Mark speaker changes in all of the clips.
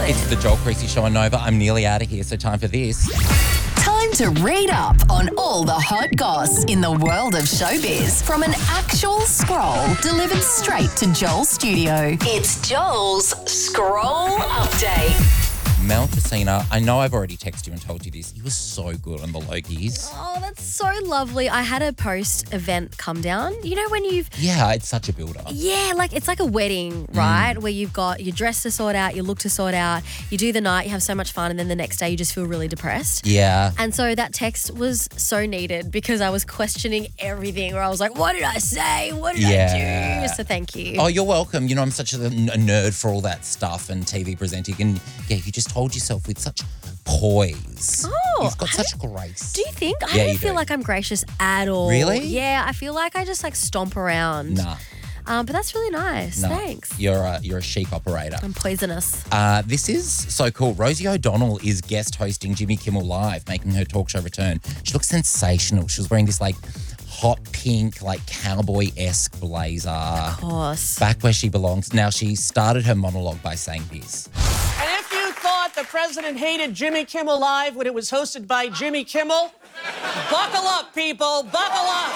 Speaker 1: It's the Joel Creasy Show on Nova. I'm nearly out of here, so time for this.
Speaker 2: Time to read up on all the hot goss in the world of showbiz from an actual scroll delivered straight to Joel's studio. It's Joel's Scroll Update.
Speaker 1: Mel Casina, I know I've already texted you and told you this. You were so good on the Logies.
Speaker 3: Oh, that's so lovely. I had a post-event come down. You know when you've...
Speaker 1: Yeah, it's such a build-up.
Speaker 3: Yeah, like it's like a wedding, right? Where you've got your dress to sort out, your look to sort out, you do the night, you have so much fun, and then the next day you just feel really depressed.
Speaker 1: Yeah.
Speaker 3: And so that text was so needed because I was questioning everything where I was like, what did I say? What did I do? So thank you.
Speaker 1: Oh, you're welcome. You know, I'm such a nerd for all that stuff and TV presenting. And yeah, you just hold yourself with such poise.
Speaker 3: Oh,
Speaker 1: You've got such grace.
Speaker 3: Do you think? I
Speaker 1: Yeah,
Speaker 3: don't
Speaker 1: you
Speaker 3: feel
Speaker 1: do.
Speaker 3: like I'm gracious at all.
Speaker 1: Really?
Speaker 3: Yeah, I feel like I just like stomp around.
Speaker 1: Nah.
Speaker 3: But that's really nice.
Speaker 1: No.
Speaker 3: Thanks.
Speaker 1: You're a chic operator.
Speaker 3: I'm poisonous.
Speaker 1: This is so cool. Rosie O'Donnell is guest hosting Jimmy Kimmel Live, making her talk show return. She looks sensational. She was wearing this like hot pink, like cowboy-esque blazer.
Speaker 3: Of course.
Speaker 1: Back where she belongs. Now, she started her monologue by saying this.
Speaker 4: And if you thought the president hated Jimmy Kimmel Live when it was hosted by Jimmy Kimmel, buckle up, people, buckle up.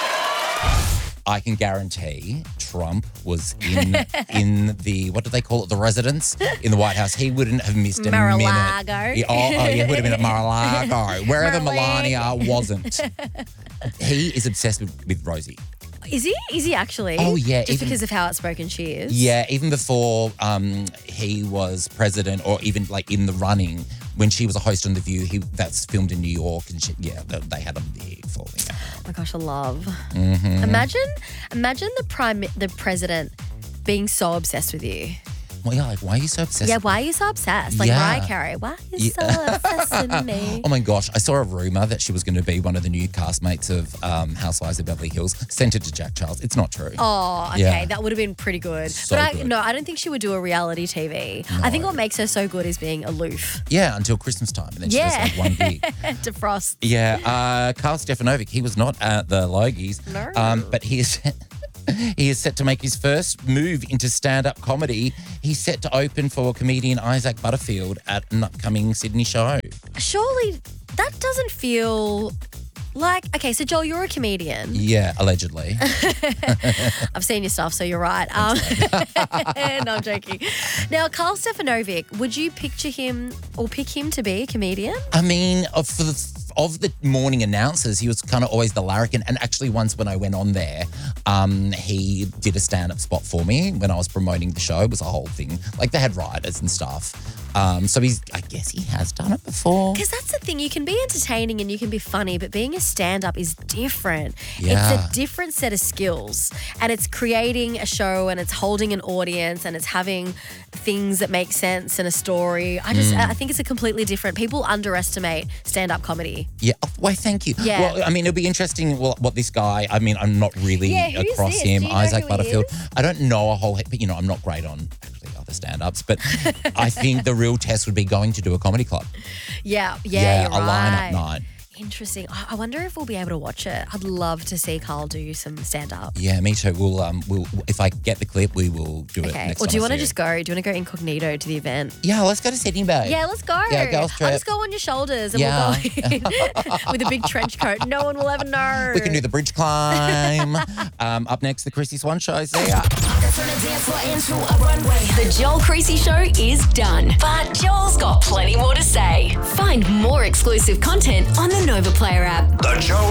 Speaker 1: I can guarantee Trump was in the, what do they call it, the residence in the White House. He wouldn't have missed a
Speaker 3: Mar-a-Lago.
Speaker 1: minute. He would have been at Mar-a-Lago, wherever
Speaker 3: Mar-a-Lago.
Speaker 1: Melania wasn't. He is obsessed with Rosie.
Speaker 3: Is he? Is he actually?
Speaker 1: Oh, yeah,
Speaker 3: Just
Speaker 1: even-
Speaker 3: because of how outspoken she is?
Speaker 1: Yeah, even before he was president or even like in the running, when she was a host on The View, that's filmed in New York and they had a big falling out.
Speaker 3: Oh my gosh, I love.
Speaker 1: Mm-hmm.
Speaker 3: Imagine the president being so obsessed with you.
Speaker 1: Well, yeah, like, why are you so obsessed?
Speaker 3: Yeah, why are you so obsessed? Like
Speaker 1: Yeah.
Speaker 3: Mariah Carey, why are you so obsessed with me?
Speaker 1: Oh my gosh, I saw a rumour that she was going to be one of the new castmates of Housewives of Beverly Hills. Sent it to Jack Charles. It's not true.
Speaker 3: Oh, okay.
Speaker 1: Yeah.
Speaker 3: That would have been pretty good.
Speaker 1: So
Speaker 3: but
Speaker 1: good.
Speaker 3: I don't think she would do a reality TV. I think what makes her so good is being aloof.
Speaker 1: Yeah, until Christmas time, and then she does like one gig.
Speaker 3: Defrost.
Speaker 1: Yeah, Carl Stefanovic, he was not at the Logies,
Speaker 3: No.
Speaker 1: but he is set to make his first move into stand-up comedy. He's set to open for comedian Isaac Butterfield at an upcoming Sydney show.
Speaker 3: Surely that doesn't feel like... Okay, so Joel, you're a comedian.
Speaker 1: Yeah, allegedly.
Speaker 3: I've seen your stuff, so you're right. No, I'm joking. Now, Carl Stefanovic, would you picture him or pick him to be a comedian?
Speaker 1: I mean, of the morning announcers, he was kind of always the larrikin. And actually, once when I went on there, he did a stand-up spot for me when I was promoting the show. It was a whole thing. Like, they had writers and stuff. So I guess he has done it before.
Speaker 3: Because that's the thing. You can be entertaining and you can be funny, but being a stand-up is different.
Speaker 1: Yeah.
Speaker 3: It's a different set of skills. And it's creating a show and it's holding an audience and it's having things that make sense in a story. I think it's a completely different... People underestimate stand-up comedy.
Speaker 1: Yeah. Oh, why, thank you.
Speaker 3: Yeah.
Speaker 1: Well, I mean, it'll be interesting what this guy, I mean, I'm not really
Speaker 3: Yeah, who's
Speaker 1: across
Speaker 3: this?
Speaker 1: him,
Speaker 3: Do you know
Speaker 1: Isaac
Speaker 3: who he
Speaker 1: Butterfield.
Speaker 3: is?
Speaker 1: I don't know a whole heap, but, I'm not great on actually other stand-ups, but I think the real test would be going to do a comedy club.
Speaker 3: Yeah,
Speaker 1: Yeah,
Speaker 3: you're
Speaker 1: a
Speaker 3: right.
Speaker 1: lineup night.
Speaker 3: Interesting. I wonder if we'll be able to watch it. I'd love to see Carl do some stand-up.
Speaker 1: Yeah, me too. We'll if I get the clip, we will do it
Speaker 3: Okay.
Speaker 1: next
Speaker 3: Or
Speaker 1: time
Speaker 3: do you
Speaker 1: I
Speaker 3: want to
Speaker 1: see
Speaker 3: just
Speaker 1: it.
Speaker 3: go? Do you want to go incognito to the event?
Speaker 1: Yeah, let's go to Sydney, babe.
Speaker 3: Yeah, let's go.
Speaker 1: Yeah, girls trip.
Speaker 3: I'll just go on your shoulders and
Speaker 1: Yeah.
Speaker 3: we'll go with a big trench coat. No one will ever know.
Speaker 1: We can do the bridge climb. Up next, the Chrissy Swan Show. See ya.
Speaker 2: The Joel Creasy Show is done, but Joel's got plenty more to say. Find more exclusive content on the Nova Player app.
Speaker 5: The Joel